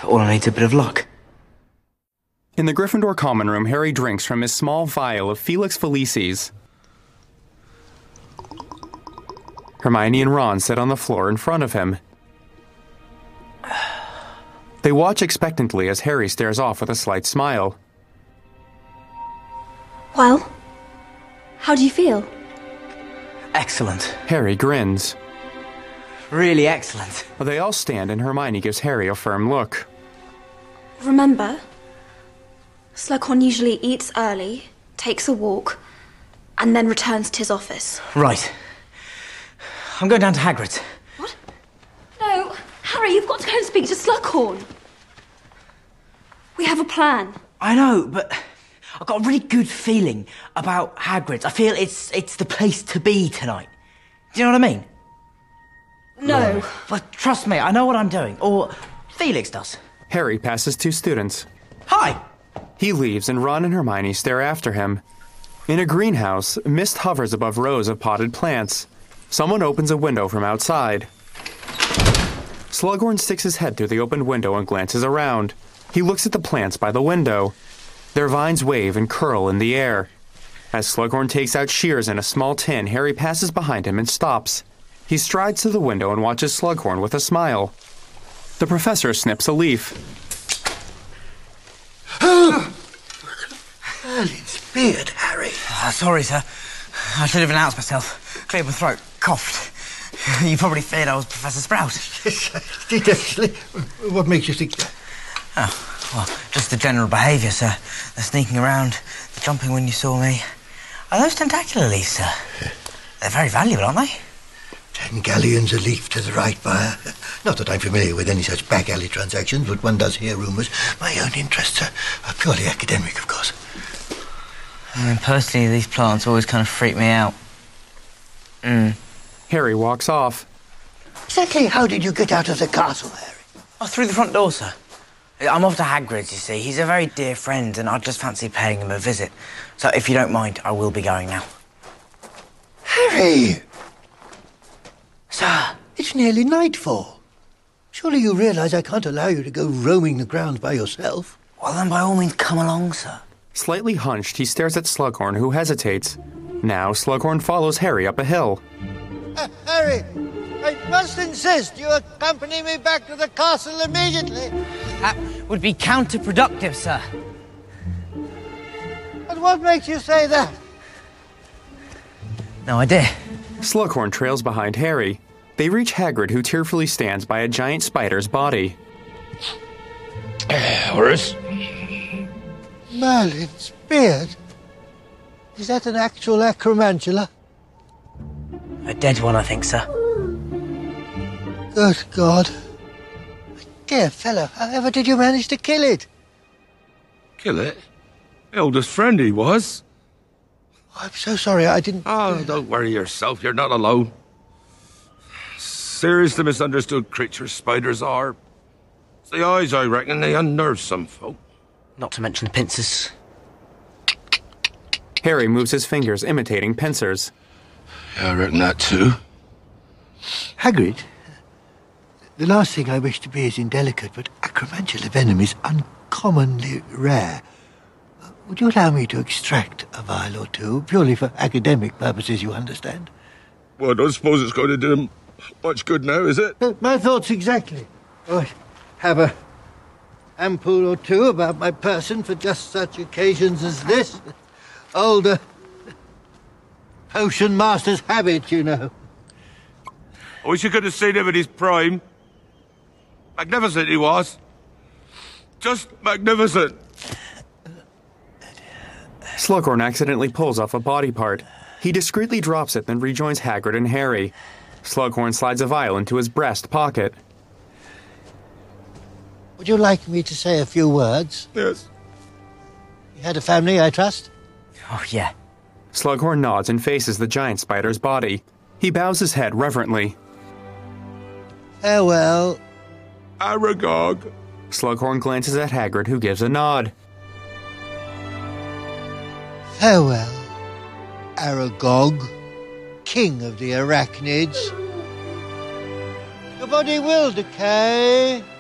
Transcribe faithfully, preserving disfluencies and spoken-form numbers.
All I need's a bit of luck. In the Gryffindor common room, Harry drinks from his small vial of Felix Felicis. Hermione and Ron sit on the floor in front of him. They watch expectantly as Harry stares off with a slight smile. Well, how do you feel? Excellent. Harry grins. Really excellent. They all stand and Hermione gives Harry a firm look. Remember, Slughorn usually eats early, takes a walk, and then returns to his office. Right. I'm going down to Hagrid's. What? No, Harry, you've got to go and speak to Slughorn. We have a plan. I know, but I've got a really good feeling about Hagrid's. I feel it's it's the place to be tonight. Do you know what I mean? No. But trust me, I know what I'm doing. Or Felix does. Harry passes two students. Hi! He leaves and Ron and Hermione stare after him. In a greenhouse, mist hovers above rows of potted plants. Someone opens a window from outside. Slughorn sticks his head through the opened window and glances around. He looks at the plants by the window. Their vines wave and curl in the air. As Slughorn takes out shears in a small tin, Harry passes behind him and stops. He strides to the window and watches Slughorn with a smile. The professor snips a leaf. Merlin's beard, Harry. Uh, sorry, sir. I should have announced myself. Cleared my throat. Coughed. You probably feared I was Professor Sprout. Yes, I did actually. What makes you think that? Oh, well, just the general behaviour, sir. The sneaking around, the jumping when you saw me. Are those tentacular leaves, sir? They're very valuable, aren't they? Ten galleons a leaf to the right buyer. Not that I'm familiar with any such back alley transactions, but one does hear rumours. My own interests are, are purely academic, of course. I mean, personally, these plants always kind of freak me out. Mm. Harry walks off. Exactly how did you get out of the castle, Harry? Oh, through the front door, sir. I'm off to Hagrid's, you see. He's a very dear friend, and I just fancy paying him a visit. So if you don't mind, I will be going now. Harry! Sir, it's nearly nightfall. Surely you realise I can't allow you to go roaming the grounds by yourself. Well, then by all means, come along, sir. Slightly hunched, he stares at Slughorn, who hesitates. Now, Slughorn follows Harry up a hill. Uh, Harry, I must insist you accompany me back to the castle immediately. That would be counterproductive, sir. And what makes you say that? No idea. Slughorn trails behind Harry. They reach Hagrid, who tearfully stands by a giant spider's body. Horace? Merlin's beard? Is that an actual acromantula? A dead one, I think, sir. Good God. Dear fellow, however did you manage to kill it? Kill it? Eldest friend he was. I'm so sorry, I didn't... Oh, don't worry yourself, you're not alone. Seriously misunderstood creatures spiders are. It's the eyes, I reckon, they unnerve some folk. Not to mention the pincers. Harry moves his fingers, imitating pincers. Yeah, I reckon that too. Hagrid, the last thing I wish to be is indelicate, but acromantula venom is uncommonly rare. Would you allow me to extract a vial or two, purely for academic purposes, you understand? Well, I don't suppose it's going to do him much good now, is it? Uh, my thoughts exactly. Oh, I have a ampoule or two about my person for just such occasions as this. Old uh, potion master's habit, you know. I wish you could have seen him in his prime. Magnificent he was. Just magnificent. Slughorn accidentally pulls off a body part. He discreetly drops it, then rejoins Hagrid and Harry. Slughorn slides a vial into his breast pocket. Would you like me to say a few words? Yes. You had a family, I trust? Oh, yeah. Slughorn nods and faces the giant spider's body. He bows his head reverently. Farewell. Aragog. Slughorn glances at Hagrid, who gives a nod. Farewell, Aragog, king of the arachnids. Your body will decay,